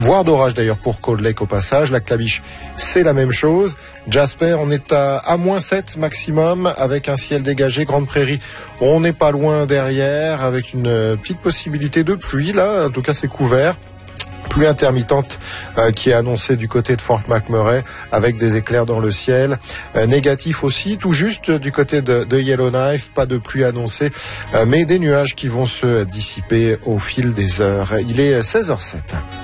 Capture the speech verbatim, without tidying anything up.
voire d'orage d'ailleurs pour Cold Lake au passage. Lac Clabiche, c'est la même chose. Jasper, on est à, à moins sept maximum avec un ciel dégagé. Grande Prairie, on n'est pas loin derrière avec une petite possibilité de pluie là. En tout cas, c'est couvert. Pluie intermittente euh, qui est annoncée du côté de Fort McMurray avec des éclairs dans le ciel. Euh, négatif aussi, tout juste du côté de, de Yellowknife, pas de pluie annoncée, euh, mais des nuages qui vont se dissiper au fil des heures. Il est seize heures zéro sept.